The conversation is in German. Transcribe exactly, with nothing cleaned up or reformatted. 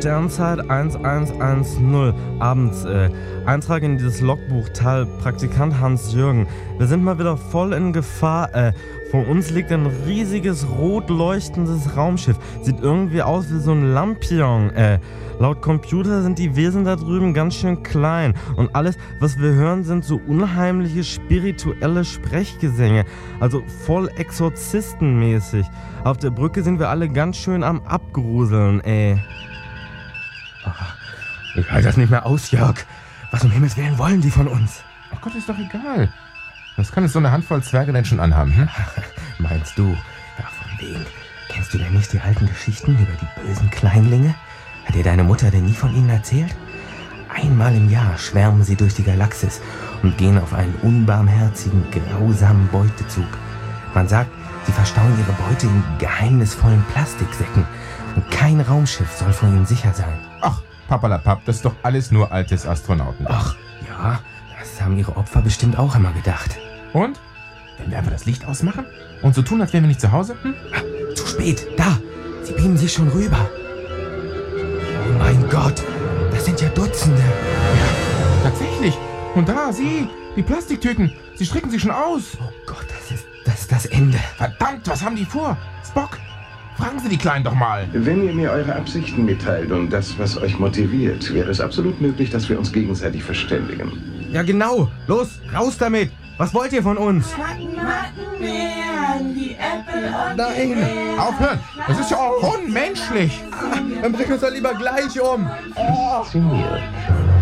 Sternzeit eins eins eins null, abends, äh, Eintrag in dieses Logbuch, Tal, Praktikant Hans-Jürgen. Wir sind mal wieder voll in Gefahr, äh, vor uns liegt ein riesiges, rot leuchtendes Raumschiff. Sieht irgendwie aus wie so ein Lampion, äh. Laut Computer sind die Wesen da drüben ganz schön klein. Und alles, was wir hören, sind so unheimliche spirituelle Sprechgesänge. Also voll exorzistenmäßig. Auf der Brücke sind wir alle ganz schön am Abgruseln, ey. Ach, ich halte das nicht mehr aus, Jörg. Was um Himmels Willen wollen die von uns? Ach Gott, ist doch egal. Was kann es so eine Handvoll Zwerge denn schon anhaben, hm? Meinst du? Ja, von wegen. Kennst du denn nicht die alten Geschichten über die bösen Kleinlinge? Hat dir deine Mutter denn nie von ihnen erzählt? Einmal im Jahr schwärmen sie durch die Galaxis und gehen auf einen unbarmherzigen, grausamen Beutezug. Man sagt, sie verstauen ihre Beute in geheimnisvollen Plastiksäcken und kein Raumschiff soll vor ihnen sicher sein. Ach, papalapap, das ist doch alles nur altes Astronauten. Ach, ja, das haben ihre Opfer bestimmt auch immer gedacht. Und? Wenn wir einfach das Licht ausmachen und so tun, als wären wir nicht zu Hause? Hm? Ah, zu spät, da, sie beamen sich schon rüber. Oh mein Gott, das sind ja Dutzende. Ja, tatsächlich. Und da, sieh, die Plastiktüten, sie strecken sich schon aus. Oh Gott, das ist, das ist das Ende. Verdammt, was haben die vor? Spock, fragen Sie die Kleinen doch mal. Wenn ihr mir eure Absichten mitteilt und das, was euch motiviert, wäre es absolut möglich, dass wir uns gegenseitig verständigen. Ja genau, los, raus damit. Was wollt ihr von uns? Mattenbeeren, die Äpfel und Nein, die Beeren. aufhören, das ist ja auch unmenschlich. Dann bring uns doch lieber gleich um. Fasziniert.